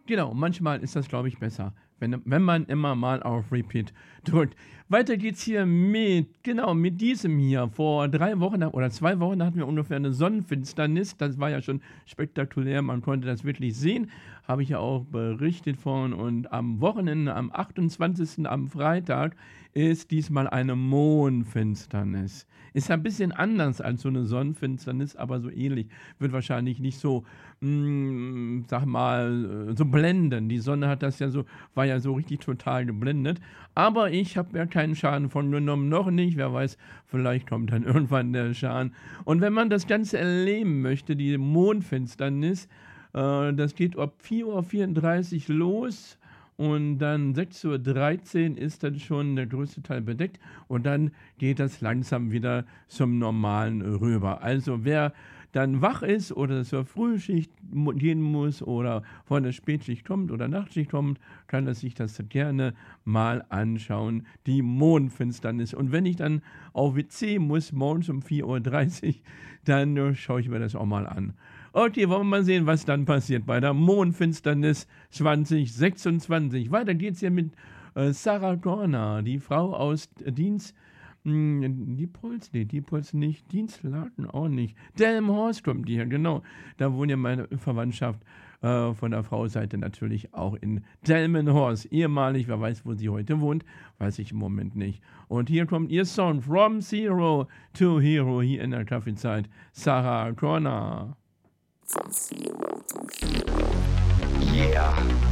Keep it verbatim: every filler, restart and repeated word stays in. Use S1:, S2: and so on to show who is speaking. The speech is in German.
S1: Genau, manchmal ist das, glaube ich, besser, wenn wenn man immer mal auf Repeat drückt. Weiter geht's hier mit genau, mit diesem hier. Vor drei Wochen oder zwei Wochen hatten wir ungefähr 'ne Sonnenfinsternis. Das war ja schon spektakulär. Man konnte das wirklich sehen. Habe ich ja auch berichtet von. Und am Wochenende, am achtundzwanzigsten am Freitag, ist diesmal eine Mondfinsternis. Ist ja 'n bisschen anders als so 'ne Sonnenfinsternis, aber so ähnlich. Wird wahrscheinlich nicht so, hm, sage mal, äh, so blenden. Die Sonne hat das ja so war ja so richtig total geblendet. Aber ich habe ja keinen Schaden von genommen, noch nicht. Wer weiß, vielleicht kommt dann irgendwann der Schaden. Und wenn man das Ganze erleben möchte, die Mondfinsternis, äh, das geht ab vier Uhr vierunddreißig los und dann sechs Uhr dreizehn ist dann schon der größte Teil bedeckt und dann geht das langsam wieder zum Normalen rüber. Also, wer dann wach ist oder zur Frühschicht mu gehen muss oder von der Spätschicht kommt oder Nachtschicht kommt, kann er sich das gerne mal anschauen, die Mondfinsternis. Und wenn ich dann auf W C muss morgens um vier Uhr dreißig, dann, äh, schaue ich mir das auch mal an. Okay, wollen wir mal sehen, was dann passiert bei der Mondfinsternis zwanzig sechsundzwanzig. Weiter geht's hier mit, äh, Sarah Connor, die Frau aus Dienst hm, Diepholz? Ne, Diepholz nicht, Dienstlaken auch nicht. Delmenhorst kommt die her, genau. Da wohnt ja meine Verwandtschaft, äh, von der Frauenseite natürlich auch in Delmenhorst. Ehemalig, wer weiß, wo sie heute wohnt, weiß ich im Moment nicht. Und hier kommt ihr Song „From Zero to Hero“ hier in der Kaffeezeit. Sarah Connor.
S2: From zero to hero. Yeah.